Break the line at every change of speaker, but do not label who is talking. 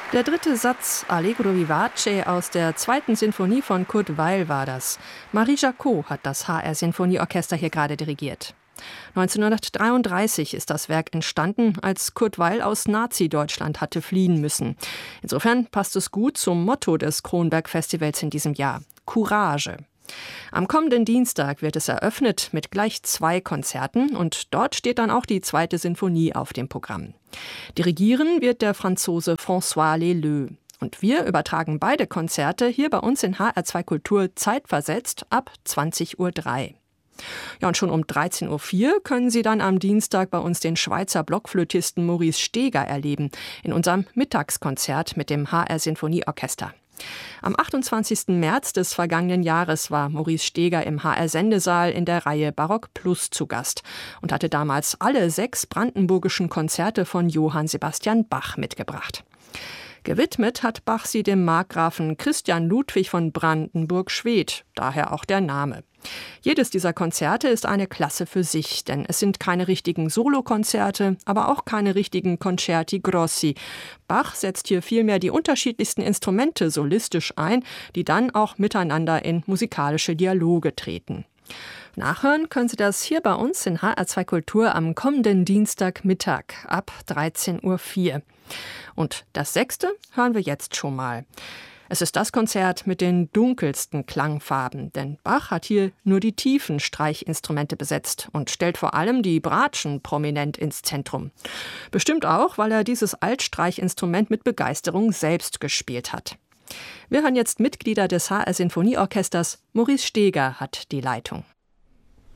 Der dritte Satz Allegro vivace aus der zweiten Sinfonie von Kurt Weill war das. Marie Jacot hat das HR-Sinfonieorchester hier gerade dirigiert. 1933 ist das Werk entstanden, als Kurt Weill aus Nazi-Deutschland hatte fliehen müssen. Insofern passt es gut zum Motto des Kronberg-Festivals in diesem Jahr: Courage. Am kommenden Dienstag wird es eröffnet mit gleich 2 Konzerten und dort steht dann auch die zweite Sinfonie auf dem Programm. Dirigieren wird der Franzose François Leleux. Und wir übertragen beide Konzerte hier bei uns in HR2 Kultur zeitversetzt ab 20:03 Uhr. Ja, und schon um 13:04 Uhr können Sie dann am Dienstag bei uns den Schweizer Blockflötisten Maurice Steger erleben, in unserem Mittagskonzert mit dem HR-Sinfonieorchester. Am 28. März des vergangenen Jahres war Maurice Steger im HR-Sendesaal in der Reihe Barock Plus zu Gast und hatte damals alle 6 brandenburgischen Konzerte von Johann Sebastian Bach mitgebracht. Gewidmet hat Bach sie dem Markgrafen Christian Ludwig von Brandenburg-Schwedt, daher auch der Name. Jedes dieser Konzerte ist eine Klasse für sich, denn es sind keine richtigen Solokonzerte, aber auch keine richtigen Concerti Grossi. Bach setzt hier vielmehr die unterschiedlichsten Instrumente solistisch ein, die dann auch miteinander in musikalische Dialoge treten. Nachhören können Sie das hier bei uns in HR2 Kultur am kommenden Dienstagmittag ab 13:04 Uhr. Und das 6. hören wir jetzt schon mal. Es ist das Konzert mit den dunkelsten Klangfarben, denn Bach hat hier nur die tiefen Streichinstrumente besetzt und stellt vor allem die Bratschen prominent ins Zentrum. Bestimmt auch, weil er dieses Altstreichinstrument mit Begeisterung selbst gespielt hat. Wir hören jetzt Mitglieder des HR-Sinfonieorchesters. Maurice Steger hat die Leitung.